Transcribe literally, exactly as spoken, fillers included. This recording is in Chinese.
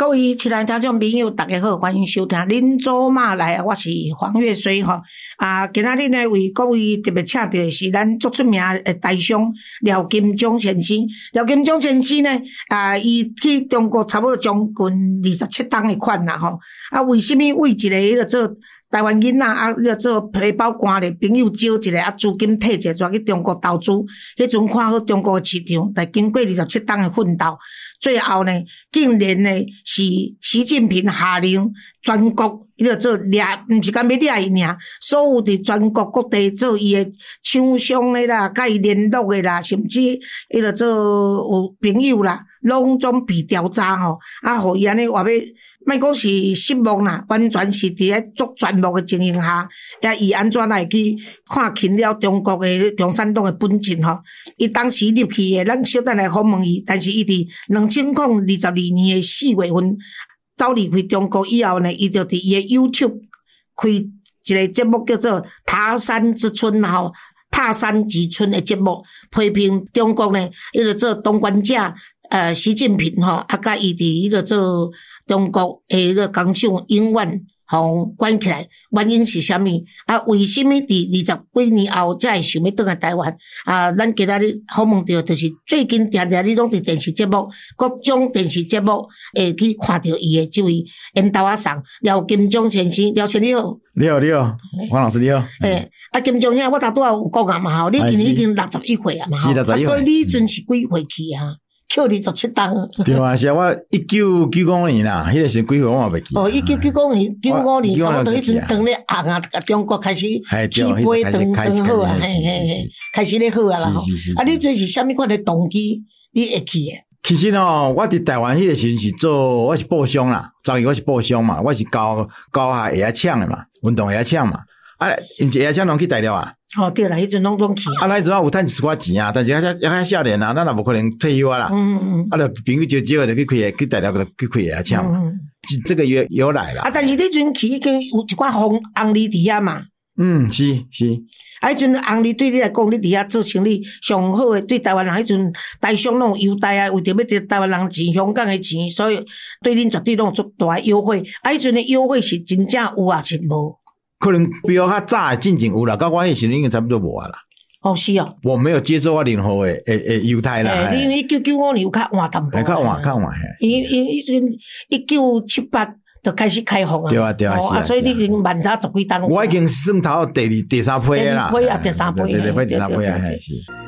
各位亲爱的听众朋友，大家好，欢迎收听恁祖妈来啊！我是黄月水吼啊！今仔日呢，为各位特别请到的是咱足出名的大商廖金忠先生。廖金忠先生呢，啊，伊去中国差不多将近二十七档的款啦吼。啊，为什么为一个迄个做台湾囡仔啊，迄个做皮包官的朋友招一个啊，资金摕一个，转去中国投资。迄阵看好中国的市场，但经过二十七档的奋斗，最后呢，竟然呢是习近平下令全国迄个做掠，毋是讲要掠伊尔，所有伫全国各地做伊的厂商的啦，甲伊联络的啦，甚至迄个做有朋友啦，拢总被调查吼，啊，互伊安尼话要。莫讲是失望啦，完全是伫咧足全幕的情形下，也伊安怎来去看清了中国的共产党的本质吼？伊当时入去的，咱小等来访问伊，但是伊伫两千零二十二年的四月份走离开中国以后呢，伊就伫伊的 YouTube 开一个节目叫做《他山之春》吼，他山之春的节目，批评中国呢，迄个做当权者。呃，习近平吼，啊，甲伊伫迄个做中国诶迄个工厂永远互关起来，原因是啥物？啊，为什么伫二十几年后才会想要转来台湾？啊，咱今仔日访问到就是最近常常你拢伫电视节目，各种电视节目会去看到伊诶即位缘投仔送廖金忠先生，廖先生你好。 你好，你好，黄老师你好。 诶，啊，金忠兄，我头拄仔有讲啊嘛吼，你今年已经六十一岁啊嘛吼，啊，所以你迄阵是几岁去啊？扣二十七档。 对啊，是啊，我一九九五年啦，迄个是几岁我也袂记。 哦，一九九五年，九五年差不多迄阵当咧红啊，中国开始起飞，当当好啊，嘿嘿嘿，开始咧好啊啦吼。啊，你这是啥物款的动机？你会去诶？ 其实哦，我伫台湾迄个时阵是做，我是报商啦，早期我是报商嘛，我是教教下鞋仔厂诶嘛，运动鞋仔厂嘛，啊，因鞋仔厂拢去大陆啊。 哦，对啦，迄阵拢拢去啊。啊，咱阵有趁一寡钱啊，但是遐遐少年啊，咱也无可能退休啊啦。嗯嗯。啊，就朋友招招就去开，去大陆去开鞋厂嘛。嗯。这个由由来啦。 啊，但是你阵去已经有一寡红红利伫遐嘛。 嗯，是是。 啊，迄阵红利对你来讲，你伫遐做生意上好诶，对台湾人迄阵台商拢有优待啊，为着要得台湾人钱、香港诶钱，所以对恁绝对拢有足大诶优惠。啊，迄阵诶优惠是真正有啊，是无？ 可能比较较早的进前有啦，到我迄时已经差不多无啊啦。 哦，是哦。我没有接受我任何的诶诶优待啦。 诶，你一九九五年有较晚淡薄。 较晚较晚嘿。 因因迄阵一九七八就开始开放啊。 对啊对啊。 哦啊，所以你已经慢早十几档。 我已经算头第二第三批啦。 第二批啊，第三批。 第二批第三批啊，是。